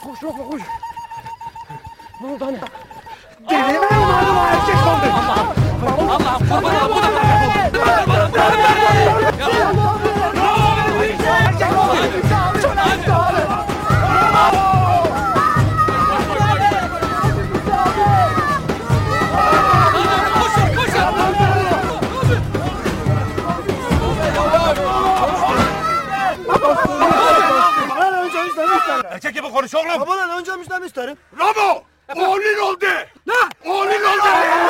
Koş Lokman koş. Ne oldu hani? Delinin evladım o erkek oldu. Allah'ım kurban olayım. Bu da Erkek oldu. Erkek gibi konuş oğlum. Babadan önce müjden isterim. Ramo! Oğlun oldu. Ne? Oğlun oldu.